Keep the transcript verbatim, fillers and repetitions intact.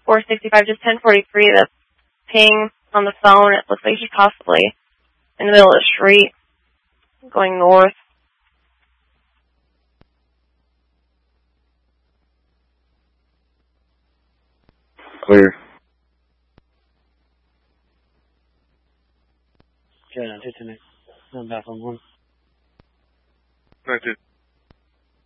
four sixty-five, just ten forty-three, the ping on the phone. It looks like she's possibly in the middle of the street going north. Clear. Yeah, two ten. I'm back on one. Right, dude.